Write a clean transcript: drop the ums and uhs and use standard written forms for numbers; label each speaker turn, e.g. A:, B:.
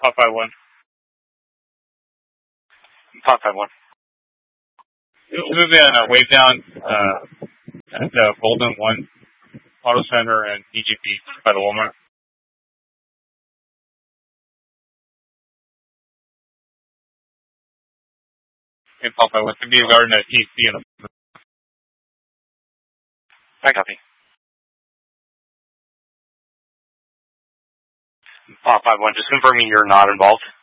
A: 551.
B: 551.
A: We've been wave down at the Golden One Auto Center and DGP by the Walmart. In 551. To be regarding a TC.
B: I copy. 551, just confirming you're not involved.